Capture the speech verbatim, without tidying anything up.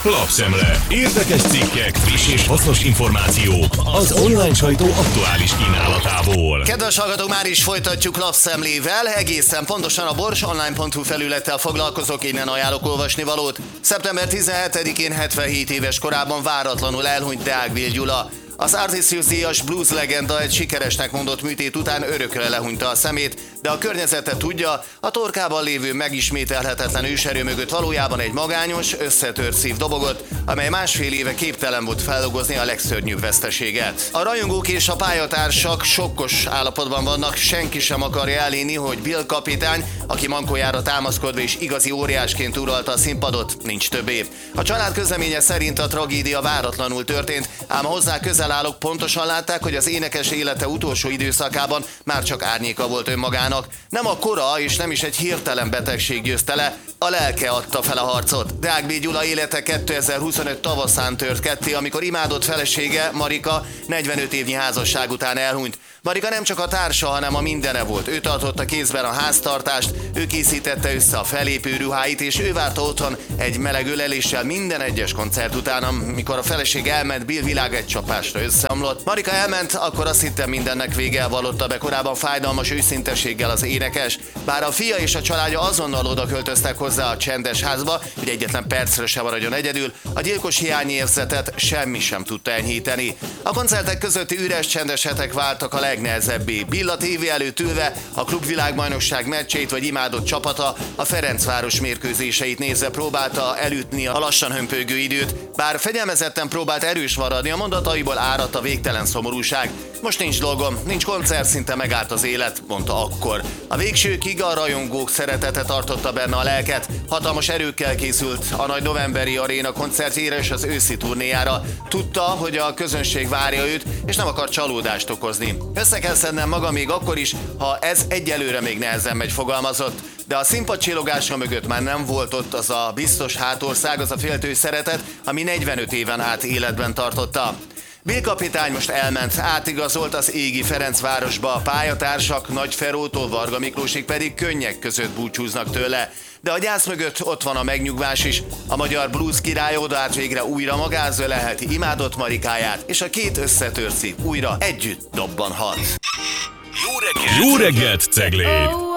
Lapszemle. Érdekes cikkek, friss és hasznos információk az online sajtó aktuális kínálatából. Kedves hallgatók, már is folytatjuk lapszemlével. Egészen pontosan a bors online pont hu felülettel foglalkozok, innen ajánlok olvasni valót. szeptember tizenhetedikén hetvenhét éves korában váratlanul elhunyt Deák Bél Gyula. Az Artisjus-díjas blues legenda egy sikeresnek mondott műtét után örökre lehúnyta a szemét, de a környezete tudja, a torkában lévő megismételhetetlen őserő mögött valójában egy magányos, összetört szív dobogott, amely másfél éve képtelen volt feldolgozni a legszörnyűbb veszteséget. A rajongók és a pályatársak sokkos állapotban vannak, senki sem akarja elhinni, hogy Bill kapitány, aki mankójára támaszkodva és igazi óriásként uralta a színpadot, nincs többé. A család közleménye szerint a tragédia váratlanul történt, ám hozzá közel állók pontosan látták, hogy az énekes élete utolsó időszakában már csak árnyéka volt önmagának. Nem a kora és nem is egy hirtelen betegség győzte le, a lelke adta fel a harcot. Deák Bél Gyula élete kétezer-huszonöt tavaszán tört ketté, amikor imádott felesége, Marika negyvenöt évnyi házasság után elhunyt. Marika nem csak a társa, hanem a mindene volt. Ő tartotta kézben a háztartást, ő készítette össze a felépő ruháit, és ő várta otthon egy meleg öleléssel minden egyes koncert után, amikor a feleség elment, Bill világ egy csapásra összeomlott. Marika elment, akkor azt hittem mindennek vége, vallotta be korábban fájdalmas őszinteséggel az énekes. Bár a fia és a családja azonnal oda költöztek hozzá a csendes házba, hogy egyetlen percre sem maradjon egyedül, a gyilkos hiányérzetet semmi sem tudta enyhíteni. A koncertek közötti üres, csendes hetek váltak a legnehezebbé. Bill a tévé előtt ülve a klubvilágbajnokság meccsét vagy imádott csapata, a Ferencváros mérkőzéseit nézve próbálta elütni a lassan hömpölygő időt, bár fegyelmezetten próbált erős maradni, a mondataiból áradt a végtelen szomorúság. Most nincs dolgom, nincs koncert, szinte megállt az élet, mondta akkor. A végsőkig a rajongók szeretete tartotta benne a lelket, hatalmas erőkkel készült a nagy novemberi aréna koncertjére és az őszi turnéjára. Tudta, hogy a közönség várja őt, és nem akar csalódást okozni. Össze kell szednem magam még akkor is, ha ez egyelőre még nehezen megy, fogalmazott. De a színpad csillogása mögött már nem volt ott az a biztos hátország, az a féltő szeretet, ami negyvenöt éven át életben tartotta. Bill kapitány most elment, átigazolt az égi Ferencvárosba, a pályatársak Nagy Ferótól Varga Miklósig pedig könnyek között búcsúznak tőle. De a gyász mögött ott van a megnyugvás is, a magyar blues király odaállt végre újra magához ölelheti imádott Marikáját, és a két összetört szív újra együtt dobbanhat. Jó reggelt, Jó reggelt Cegléd!